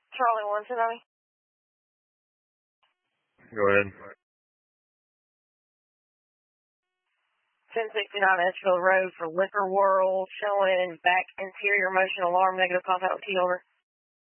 Charlie 1 tonight. Go ahead. 1069 Edgefield Road for Liquor World, showing back interior motion alarm, negative contact with key holder.